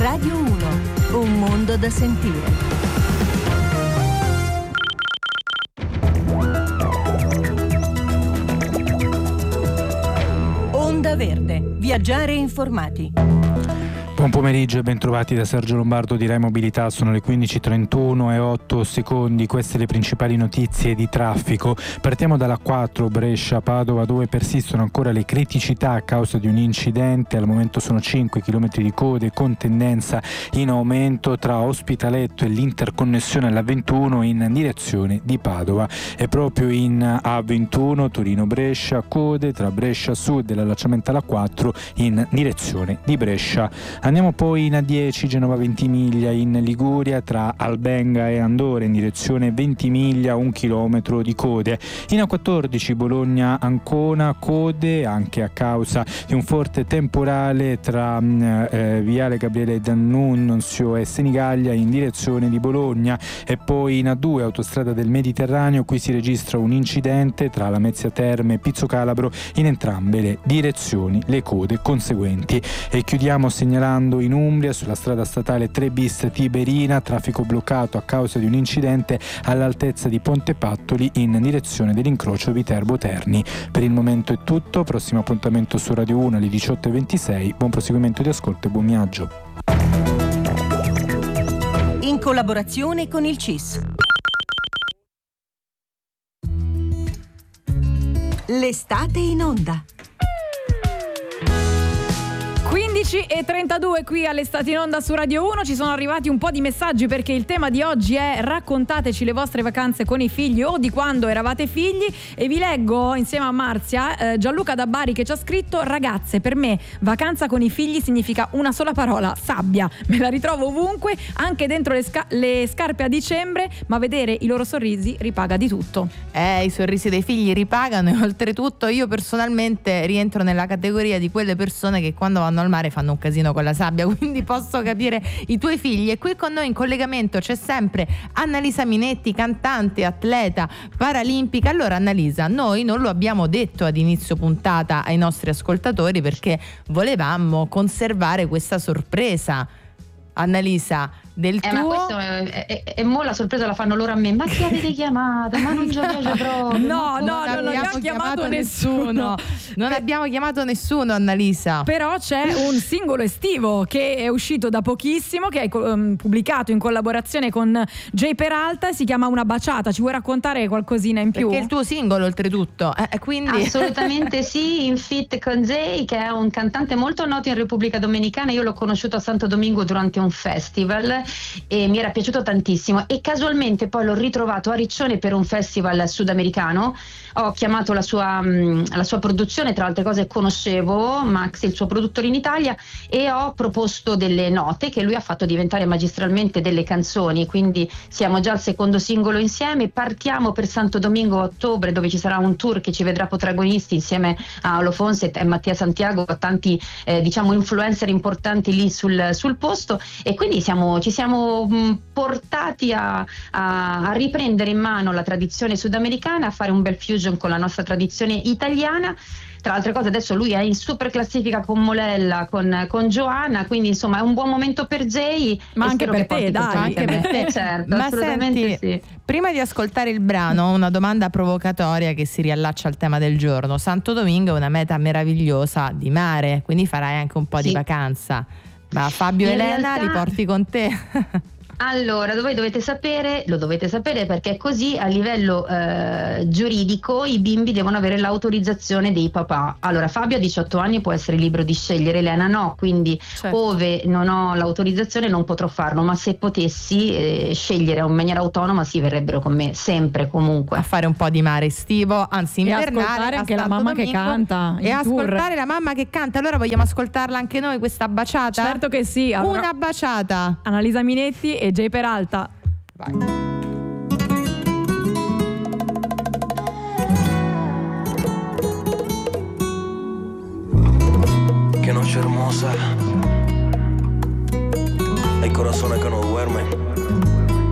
Radio 1, un mondo da sentire. Onda Verde, viaggiare informati. Buon pomeriggio e bentrovati da Sergio Lombardo di Rai Mobilità. Sono le 15:31 e 8 secondi. Queste le principali notizie di traffico. Partiamo dalla 4 Brescia-Padova, dove persistono ancora le criticità a causa di un incidente. Al momento sono 5 km di code con tendenza in aumento tra Ospitaletto e l'interconnessione alla 21 in direzione di Padova. E proprio in A21 Torino-Brescia, code tra Brescia Sud e l'allacciamento alla 4 in direzione di Brescia. Andiamo poi in A10 Genova-Ventimiglia in Liguria tra Albenga e Andore in direzione Ventimiglia, 1 chilometro di code. In A14 Bologna-Ancona, code anche a causa di un forte temporale tra Viale Gabriele D'Annunzio e Senigallia in direzione di Bologna. E poi in A2 Autostrada del Mediterraneo, qui si registra un incidente tra Lamezia Terme e Pizzo Calabro in entrambe le direzioni, le code conseguenti. E chiudiamo segnalando in Umbria sulla strada statale 3 bis Tiberina, traffico bloccato a causa di un incidente all'altezza di Ponte Pattoli in direzione dell'incrocio Viterbo Terni. Per il momento è tutto, prossimo appuntamento su Radio 1 alle 18:26. Buon proseguimento di ascolto e buon viaggio. In collaborazione con il CIS. L'estate in onda. 15:32 qui all'Estate in Onda su Radio 1. Ci sono arrivati un po' di messaggi perché il tema di oggi è raccontateci le vostre vacanze con i figli o di quando eravate figli, e vi leggo insieme a Marzia Gianluca da Bari che ci ha scritto: ragazze, per me vacanza con i figli significa una sola parola: sabbia. Me la ritrovo ovunque, anche dentro le scarpe a dicembre, ma vedere i loro sorrisi ripaga di tutto. I sorrisi dei figli ripagano, e oltretutto io personalmente rientro nella categoria di quelle persone che quando vanno al mare fanno un casino con la sabbia, quindi posso capire i tuoi figli. E qui con noi in collegamento c'è sempre Annalisa Minetti, cantante, atleta paralimpica. Allora Annalisa, noi non lo abbiamo detto ad inizio puntata ai nostri ascoltatori perché volevamo conservare questa sorpresa, Annalisa, del tuo... Ma questo è mo la sorpresa la fanno loro a me. Ma chi avete chiamato? Ma non giochiamo proprio. No, non abbiamo chiamato nessuno. Non abbiamo chiamato nessuno, Annalisa. Però c'è un singolo estivo che è uscito da pochissimo, che è pubblicato in collaborazione con Jay Peralta, si chiama Una baciata. Ci vuoi raccontare qualcosina in più? Perché è il tuo singolo oltretutto, quindi... Assolutamente sì, in feat con Jay, che è un cantante molto noto in Repubblica Dominicana. Io l'ho conosciuto a Santo Domingo durante un festival e mi era piaciuto tantissimo, e casualmente poi l'ho ritrovato a Riccione per un festival sudamericano. Ho chiamato la sua produzione, tra altre cose conoscevo Max, il suo produttore in Italia, e ho proposto delle note che lui ha fatto diventare magistralmente delle canzoni, quindi siamo già al secondo singolo insieme. Partiamo per Santo Domingo a ottobre, dove ci sarà un tour che ci vedrà protagonisti insieme a Olo Fonset e Mattia Santiago, tanti influencer importanti lì sul posto, e quindi ci siamo portati a riprendere in mano la tradizione sudamericana, a fare un bel fusion con la nostra tradizione italiana. Tra altre cose adesso lui è in super classifica con Molella, con Joanna, quindi insomma è un buon momento per Jay. Ma anche per te, dai, anche per te. Certo, ma assolutamente senti, sì. Prima di ascoltare il brano, una domanda provocatoria che si riallaccia al tema del giorno. Santo Domingo è una meta meravigliosa di mare, quindi farai anche un po' di vacanza. Ma Fabio e Elena li porti con te? Allora, voi dovete sapere, lo dovete sapere perché così a livello giuridico i bimbi devono avere l'autorizzazione dei papà. Allora, Fabio a 18 anni può essere libero di scegliere, Elena no, quindi ove non ho l'autorizzazione non potrò farlo, ma se potessi scegliere in maniera autonoma sì, verrebbero con me, sempre, comunque. A fare un po' di mare estivo, anzi invernale. E ascoltare anche la mamma che canta. E ascoltare la mamma che canta. Allora vogliamo ascoltarla anche noi questa baciata? Certo che sì. Allora, una baciata. Annalisa Minetti e Jay Peralta. Vai. Che noche hermosa.